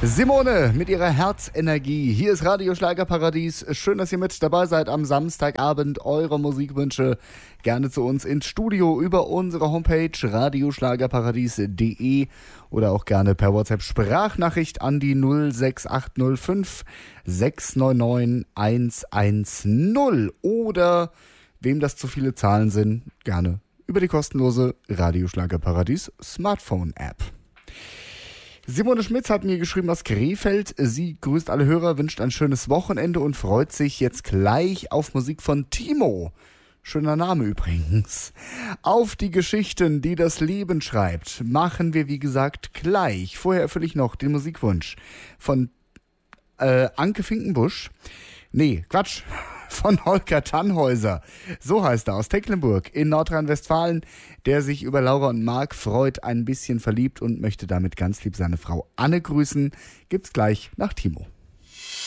Simone mit ihrer Herzenergie. Hier ist Radio Schlagerparadies. Schön, dass ihr mit dabei seid am Samstagabend. Eure Musikwünsche gerne zu uns ins Studio über unsere Homepage radioschlagerparadies.de oder auch gerne per WhatsApp-Sprachnachricht an die 06805 699 110 oder, wem das zu viele Zahlen sind, gerne über die kostenlose Radio Schlagerparadies Smartphone-App. Simone Schmitz hat mir geschrieben aus Krefeld. Sie grüßt alle Hörer, wünscht ein schönes Wochenende und freut sich jetzt gleich auf Musik von Timo. Schöner Name übrigens. Auf die Geschichten, die das Leben schreibt, machen wir wie gesagt gleich. Vorher erfülle ich noch den Musikwunsch von Anke Finkenbusch. Nee, Quatsch. Von Holger Tannhäuser. So heißt er, aus Tecklenburg in Nordrhein-Westfalen, der sich über Laura und Marc freut, ein bisschen verliebt und möchte damit ganz lieb seine Frau Anne grüßen. Gibt's gleich nach Timo.